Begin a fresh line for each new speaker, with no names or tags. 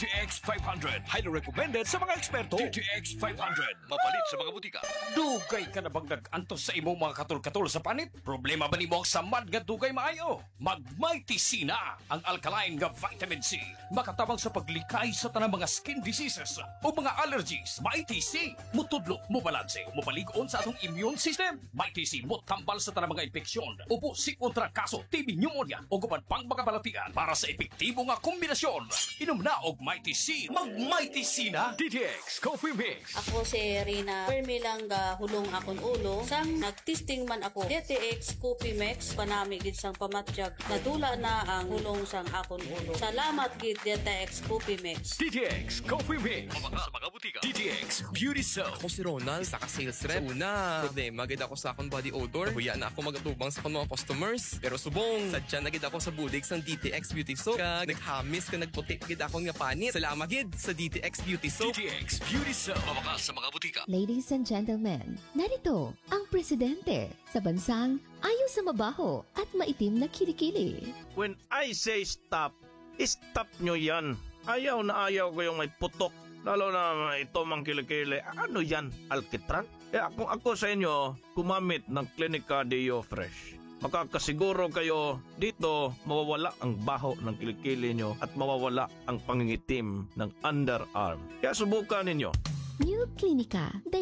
DTX 500. Highly recommended sa mga eksperto. DTX 500. Mapalit sa mga butika. Dugay ka na bang nag-antos sa imong mga katul-katul sa panit? Problema ba ni mo sa mad nga dugay maayo? Mag-Mighty C na ang alkaline nga vitamin C. Makatabang sa paglikay sa tanang mga skin diseases o mga allergies. Mighty C. Mutudlo, mubalanse, mubaligon sa atong immune system. Mighty C mo tambal sa tanang mga infeksyon. Upo si kontra kaso, TB pneumonia o guban pang mga balatian para sa epektibo nga kombinasyon. Inom na og Mighty C. Mag-Mighty C na. DTX Coffee Mix.
Ako si Rina Permi lang hulong akon ulo sang nagtesting man ako DTX Coffee Mix panami gid sang pamatjag nadula na ang hulong sang akon ulo. Salamat gid DTX Coffee Mix.
DTX Coffee Mix. Sa mga butika. DTX Beauty Soap.
Ako si Ronald, saka sales rep. Una, problema gid ako sa akong body odor. Kuya na ako magatubang sa akong mga customers. Pero subong, sadya na gid ako sa budig sang DTX Beauty Soap. Kag naghamis ka nagputi gid akong nga panit. Salamat gid sa DTX Beauty Soap.
DTX Beauty Soap. Sa mga butika.
Ladies and gentlemen, narito ang presidente sa bansang ayaw sa mabaho at maitim na kilikili.
When I say stop, stop nyo yan. Ayaw na ayaw ko yung may putok. Lalo na ito mang kilikili. Ano yan? Alkitran? Kung ako sa inyo, kumamit ng Clinica Deo Fresh. Makakasiguro kayo dito mawawala ang baho ng kilikili nyo at mawawala ang pangingitim ng underarm. Kaya subukan ninyo.
New Clinica